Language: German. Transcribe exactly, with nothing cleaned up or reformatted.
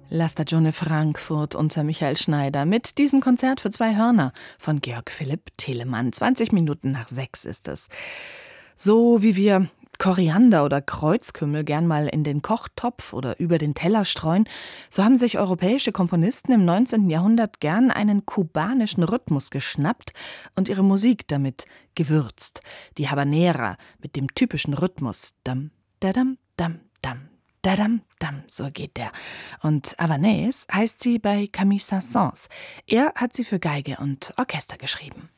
La Stagione Frankfurt unter Michael Schneider mit diesem Konzert für zwei Hörner von Georg Philipp Telemann. zwanzig Minuten nach sechs ist es. So wie wir Koriander oder Kreuzkümmel gern mal in den Kochtopf oder über den Teller streuen, so haben sich europäische Komponisten im neunzehnten Jahrhundert gern einen kubanischen Rhythmus geschnappt und ihre Musik damit gewürzt. Die Habanera mit dem typischen Rhythmus. Dam, dadam, dam, dam. Dadam, dam, so geht der. Und Havanaise heißt sie bei Camille Saint-Saëns. Er hat sie für Geige und Orchester geschrieben.